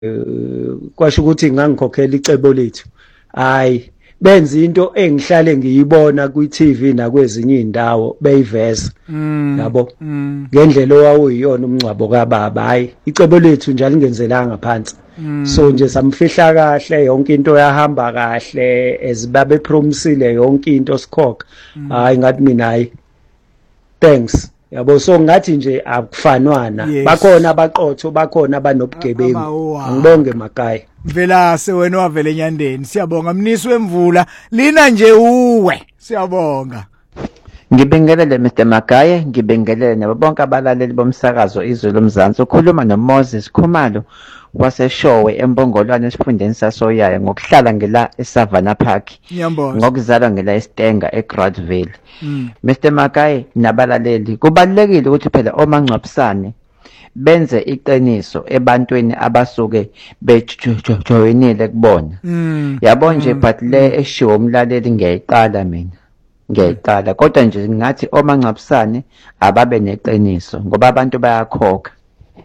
kwasho ukuthi ngangikhokhela icebo lethu. Hayi, benza into engihlale ngiyibona kwi-TV nakwezinye izindawo beyiveza. Yabo. Ngendlela owawuyiyona umncwabo kababa. Hayi, icebo lethu njalo ingenzelanga phansi. So nje samfihla kahle, yonke into yahamba kahle, ezibabe promisile yonke into sikhokha. Hayi ngathi mina hayi. Thanks. Yabo, so ngathi nje akufanwana. Bakhona abaqotho, bakhona abanobugebengu. Angibonge Makaya. Mvelase wena wavele enyandeni. Siyabonga mnisi wemvula. Lina nje uwe. Siyabonga. Ngibingelele Mr. Makaya, ngibingelele nabo bonke abalaleli bomsakazo izwe lomzansi. Ukhuluma noMoses Khumalo waseshowe eMpongolwane esifundeni sasoyaya ngokuhlala ngila eSavannah Park. Ngokuzalwa ngila eStenga eGradville. Mr. Makaya nabalaleli, kubalekile ukuthi phela omangcwabisane benze iqiniso ebantwini abasuke bejoyinile kubona. Yabo nje but le eshiwo umlaleli ngiyayiqala mina. Ngiyaqala kodwa nje ngathi omangcwabisane ababe neqiniso ngoba abantu bayakhokha.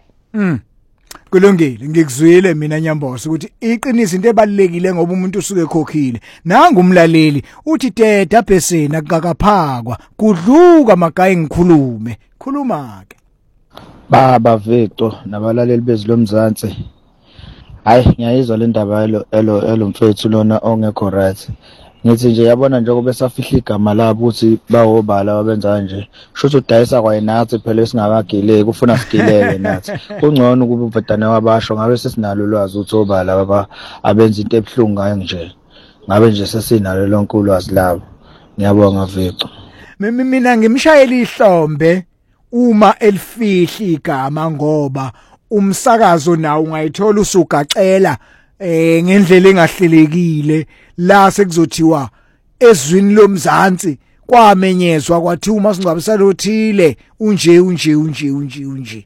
Kulungile, ngikuzwile mina Nyambosa ukuthi iqiniso into ebalekile ngoba umuntu usuke ekhokhile. Nanga umlaleli uthi teta phesena kakaphakwa kudluka Makaya ngikhulume. Khuluma ke. Baba Victor nabalaleli bezilomzansi. Hayi ngiyayizwa le ndaba elo mfethu lona ongekho right. Ngithi nje yabona njengoba besafihla igama labo ukuthi bawobala wabenza nje. Shotho udayisa kwayenathi phela esingakagileki ufuna sigileke nathi. Kungcono ukuba uvedane wabasho ngabe sesinalo ulwazi ukuthi obala baba abenza into ebhlungu ngayo nje. Ngabe nje sesinalo lonke ulwazi labo. Ngiyabonga Victor. Mina ngimshayela ihlombe uma elifihla igama ngoba umsakazo nawo ungayithola usugacela ngendlela engahlelekile la sekuzothiwa ezwini lomzansi kwamenyezwa kwathi uma singcwabisana othile unje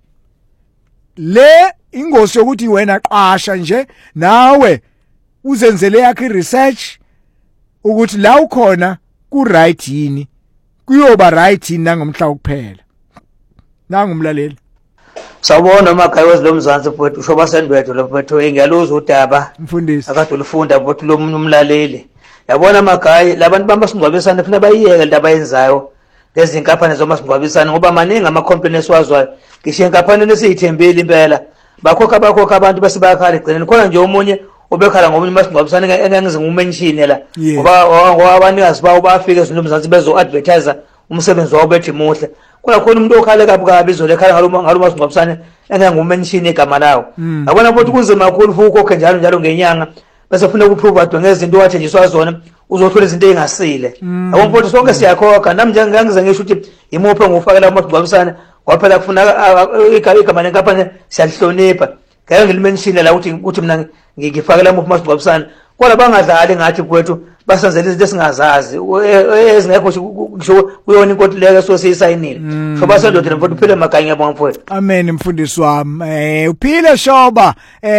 le ingosi yokuthi wena qasha nje nawe uzenzele yakhe research ukuthi la ukhona ku right yini kuyoba right yini nangomhla kuphela nangumlaleli. Sawubona Makaya wezilomzansi mfowethu usho basendwethu lapho mfowethu engiyaluza udaba mfundisi akade ulufunda mfowethu lo umlaleli. Yabona Makaya labantu bamasingcwabisana funa bayiyeke indaba yenzayo lezi inkampani zomasingcwabisana ngoba maningi ama companies wazwayo ngisho inkampani esiyithembile impela bakhokha abantu bese bayakhala igcineni khona nje omunye obekhala ngomunye masingcwabisana engangize ngumenshini la ngoba abanikazi bawo bafika ezilomzansi bezo advertise umsebenzi wabo bethi muhle. Kuna khona umuntu okhale kabukabi izolekhala ngalo masingcwabisane engangumenshini igama lawo. Yabona futhi kunzima kakhulu futhi ukhokhe njalo ngenyanga bese ufuna ukuprove adwe ngezinto wathenjiswa zona uzothola izinto ezingasile. Yabona futhi sonke siyakhokha nami nje ngiyangize ngisho ukuthi imuphe ngufakela umasingcwabisane kwaphela kufuna igama lenkampani siyalihlonipha. Ngeke ngilimenshine la ukuthi mina ngifakela umuphe umasingcwabisane kodwa bangadlali ngathi kwethu basenzela izinto esingazazi ezingekho kusho kuyona inkontileka sosiyisayinile shoba sendoda mfowethu uphile Makaya ngiyabonga mfowethu. Amen mfundisi wami uphile shoba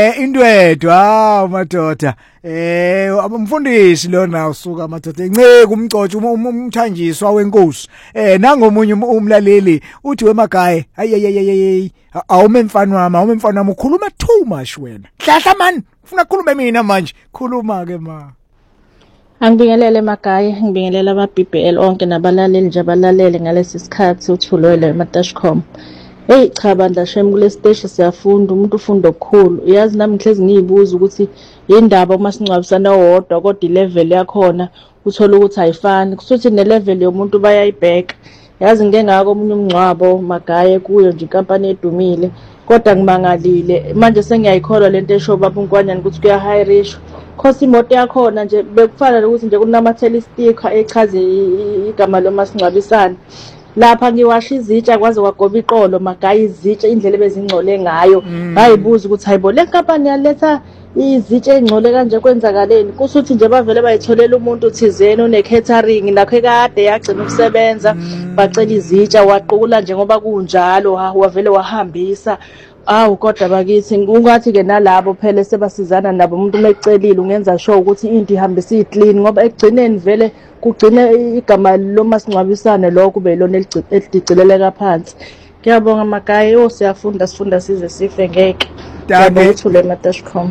indwedwa madoda abamfundisi lona usuka madoda enceke umcotsho umthanjiswa wenkosi nangomunye umlaleli uthi weMakaya ayi awume mfana wami ukhuluma too much wena hlahla man ufuna ukukhuluma mina manje khuluma ke ma. Angibingelele Makaya, ngibingelela aba-BBL onke nabalaleli nje abalalele ngalesi sikhathi uthulwele eMatashcom. Hey cha bandla shem kule stage siyafunda umuntu ufunda okukhulu. Uyazi nami ngihlezi ngiyibuza ukuthi indaba uma singcwabisana wodwa kodwa ilevel yakhona uthola ukuthi ayifani. Kusuthi nelevel yomuntu bayayibheka. Yazi ngeke ngako omunye umngcwabo Makaya kuyo nje inkampani edumile. Kodwa ngimangalile manje sengiyayikholwa lento esho baba uNkwanyana ukuthi kuya high ratio. Khosi imoto yakhona nje bekufana ukuthi nje kunamathela isticker echaze igama lomasingcwabisana. Lapha ngiwasha izitsha kwaze kwagoba iqolo Makaya izitsha indlela bezingcole ngayo. Hayibuza ukuthi hayibo le nkampani yaletha izitsha engcole kanje kwenzakaleni. Kusuthi nje bavele bayitholela umuntu thizeni une catering nakho ekade yagcina ukusebenza bacela izitsha waqukula nje ngoba kunjalo wavele wahambisa. Awu kodwa bakithi ungathi ke nalabo phela sebasizana nabo umuntu mecelile ungenza sure ukuthi into ihambisa iclean ngoba ekugcineni vele kugcine igama lomasingcwabisane lokho kube lona eligcileleka phansi. Ngiyabonga Magayi, siyafunda size sife ngeke. Danke. Uthule eMatashcom.